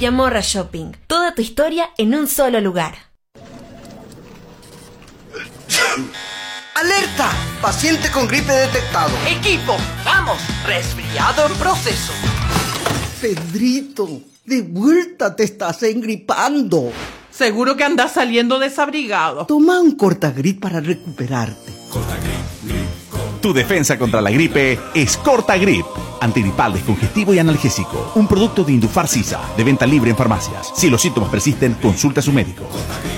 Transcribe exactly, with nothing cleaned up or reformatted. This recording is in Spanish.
Villamorra Shopping. Toda tu historia en un solo lugar. ¡Alerta! Paciente con gripe detectado. Equipo, vamos. Resfriado en proceso. Pedrito, de vuelta te estás engripando. Seguro que andas saliendo desabrigado. Toma un Cortagrip para recuperarte. Tu defensa contra la gripe es Cortagrip. Antigripal, descongestivo y analgésico. Un producto de Indufar Sisa, de venta libre en farmacias. Si los síntomas persisten, consulta a su médico.